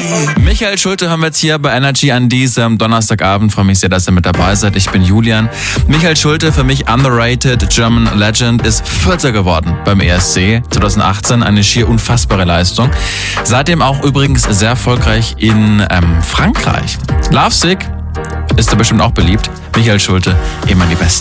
Michael Schulte haben wir jetzt hier bei Energy an diesem Donnerstagabend. Freue mich sehr, dass ihr mit dabei seid. Ich bin Julian. Michael Schulte, für mich underrated German Legend, ist Vierter geworden beim ESC 2018. Eine schier unfassbare Leistung. Seitdem auch übrigens sehr erfolgreich in Frankreich. Lovesick ist da bestimmt auch beliebt. Michael Schulte, immer die Besten.